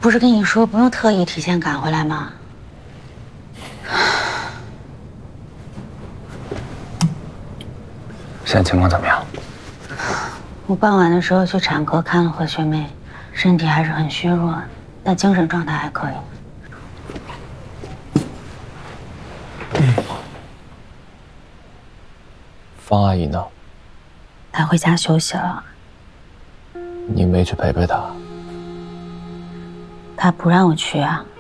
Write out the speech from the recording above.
不是跟你说不用特意提前赶回来吗？ 现在情况怎么样？ 我傍晚的时候去产科看了何学妹，身体还是很虚弱，但精神状态还可以。 方阿姨呢？ 她回家休息了。 你没去陪陪她？ 她不让我去啊。